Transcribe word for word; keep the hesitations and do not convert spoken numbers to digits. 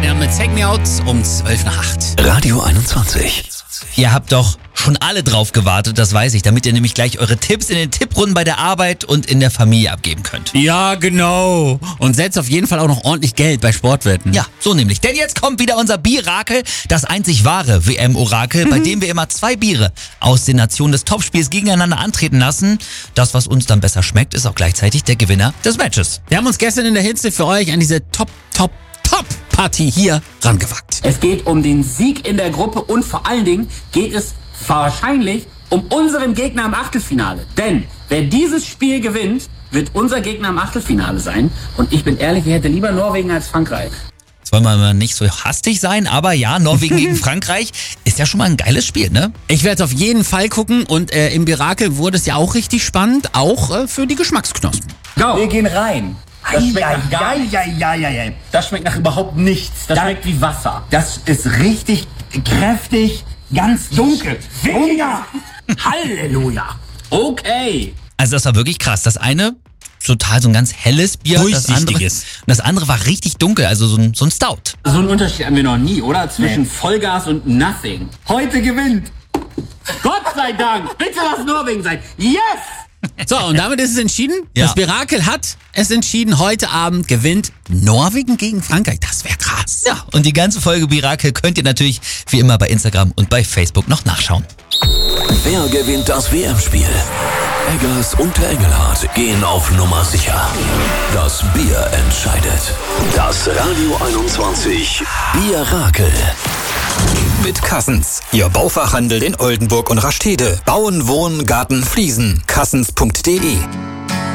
Rider mit Take Me Out um zwölf nach acht. Radio einundzwanzig. Ihr habt doch schon alle drauf gewartet, das weiß ich, damit ihr nämlich gleich eure Tipps in den Tipprunden bei der Arbeit und in der Familie abgeben könnt. Ja, genau. Und setzt auf jeden Fall auch noch ordentlich Geld bei Sportwetten. Ja, so nämlich. Denn jetzt kommt wieder unser Bierrakel, das einzig wahre W M-Orakel, bei dem wir immer zwei Biere aus den Nationen des Topspiels gegeneinander antreten lassen. Das, was uns dann besser schmeckt, ist auch gleichzeitig der Gewinner des Matches. Wir haben uns gestern in der Hitze für euch an diese Top, Top, Top-Party hier rangewagt. Es geht um den Sieg in der Gruppe und vor allen Dingen geht es wahrscheinlich um unseren Gegner im Achtelfinale. Denn wer dieses Spiel gewinnt, wird unser Gegner im Achtelfinale sein. Und ich bin ehrlich, ich hätte lieber Norwegen als Frankreich. Jetzt wollen wir mal nicht so hastig sein, aber ja, Norwegen gegen Frankreich ist ja schon mal ein geiles Spiel, ne? Ich werde es auf jeden Fall gucken und äh, im Birakel wurde es ja auch richtig spannend, auch äh, für die Geschmacksknospen. Go! Wir gehen rein. Das schmeckt Ei, nach gar ei, nichts. ei, ei, ei, ei. Das schmeckt nach überhaupt nichts. Das Da- schmeckt wie Wasser. Das ist richtig kräftig, ganz dunkel. Wikinger! Halleluja. Okay. Also das war wirklich krass. Das eine, total so ein ganz helles Bier. Das andere, und Durchsichtiges. das andere war richtig dunkel, also so ein, so ein Stout. So einen Unterschied haben wir noch nie, oder? Zwischen Nee. Vollgas und Nothing. Heute gewinnt. Gott sei Dank. Bitte lass Norwegen sein. Yes! So, und damit ist es entschieden. Ja. Das Birakel hat es entschieden. Heute Abend gewinnt Norwegen gegen Frankreich. Das wäre krass. Ja, und die ganze Folge Birakel könnt ihr natürlich wie immer bei Instagram und bei Facebook noch nachschauen. Wer gewinnt das W M-Spiel? Eggers und der Engelhardt gehen auf Nummer sicher. Das Bier entscheidet. Das Radio einundzwanzig Bierrakel. Mit Cassens, Ihr Baufachhandel in Oldenburg und Rastede. Bauen, Wohnen, Garten, Fliesen. Cassens punkt de